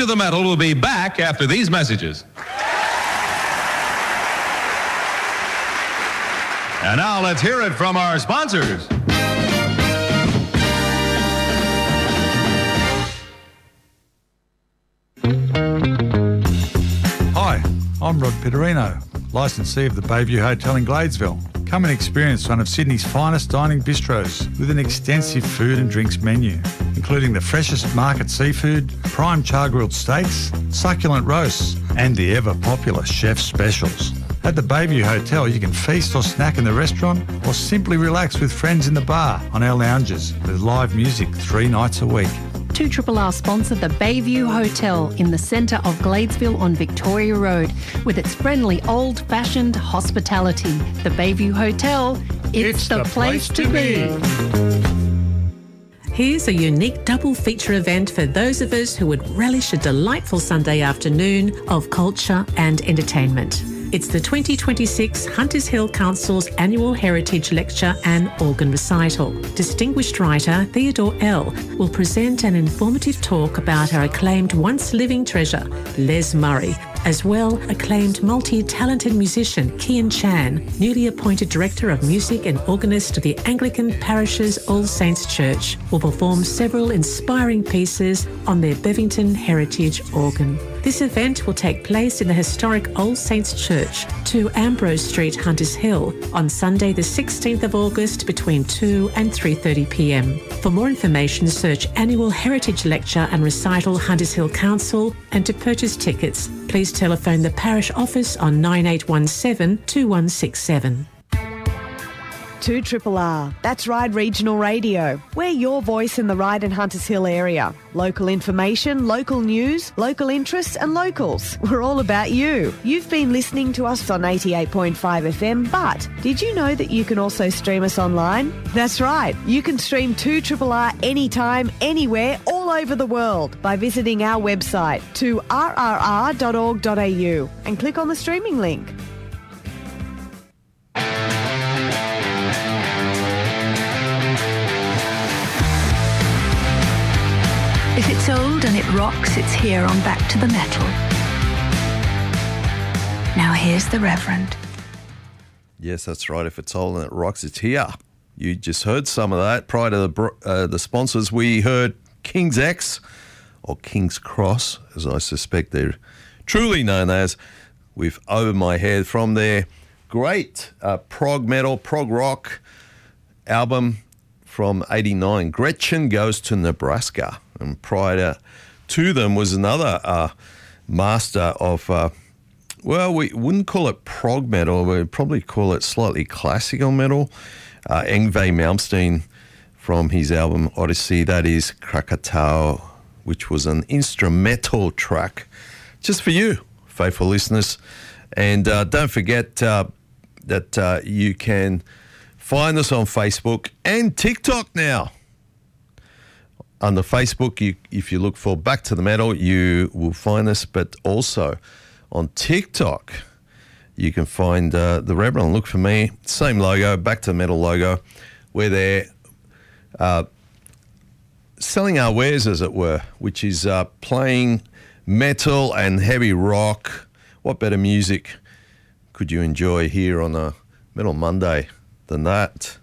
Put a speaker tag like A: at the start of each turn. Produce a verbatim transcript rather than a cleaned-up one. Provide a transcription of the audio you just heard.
A: to the Metal will be back after these messages. And now let's hear it from our sponsors.
B: Hi, I'm Rod Pitterino, licensee of the Bayview Hotel in Gladesville. Come and experience one of Sydney's finest dining bistros with an extensive food and drinks menu, including the freshest market seafood, prime char-grilled steaks, succulent roasts, and the ever-popular chef specials. At the Bayview Hotel, you can feast or snack in the restaurant or simply relax with friends in the bar on our lounges with live music three nights a week.
C: two R R sponsor the Bayview Hotel in the centre of Gladesville on Victoria Road with its friendly old-fashioned hospitality. The Bayview Hotel, it's,
B: It's
C: the,
B: the
C: place,
B: place
C: to
B: to
C: be.
D: Here's a unique double feature event for those of us who would relish a delightful Sunday afternoon of culture and entertainment. It's the twenty twenty-six Hunters Hill Council's annual Heritage Lecture and Organ Recital. Distinguished writer Theodore L. will present an informative talk about our acclaimed once living treasure, Les Murray. As well, acclaimed multi-talented musician Kian Chan, newly appointed Director of Music and organist of the Anglican Parish's All Saints Church, will perform several inspiring pieces on their Bevington heritage organ. This event will take place in the historic All Saints Church, two Ambrose Street, Hunters Hill, on Sunday the sixteenth of August between two and three thirty p m. For more information, search Annual Heritage Lecture and Recital Hunters Hill Council, and to purchase tickets, please telephone the parish office on nine eight one seven, two one six seven.
E: two R R R, that's Ryde Regional Radio. We're your voice in the Ryde and Hunters Hill area. Local information, local news, local interests and locals. We're all about you. You've been listening to us on eighty-eight point five F M, but did you know that you can also stream us online? That's right, you can stream two R R R anytime, anywhere, all over the world by visiting our website, two R R R dot org dot A U, and click on the streaming link.
F: If it's old and it rocks, it's here on Back to the Metal. Now here's the Reverend.
G: Yes, that's right. If it's old and it rocks, it's here. You just heard some of that. Prior to the, uh, the sponsors, we heard King's X, or King's Cross, as I suspect they're truly known as, with Over My Head from their great uh, prog metal, prog rock album from eighty-nine, Gretchen Goes to Nebraska. And prior to them was another uh, master of, uh, well, we wouldn't call it prog metal, we'd probably call it slightly classical metal. Uh, Yngwie Malmsteen from his album Odyssey, that is Krakatau, which was an instrumental track just for you, faithful listeners. And uh, don't forget uh, that uh, you can find us on Facebook and TikTok now. On the Facebook, you, if you look for Back to the Metal, you will find us, but also on TikTok, you can find uh, the Reverend. Look for me, same logo, Back to the Metal logo. We're there uh, selling our wares, as it were, which is uh, playing metal and heavy rock. What better music could you enjoy here on a Metal Monday than that?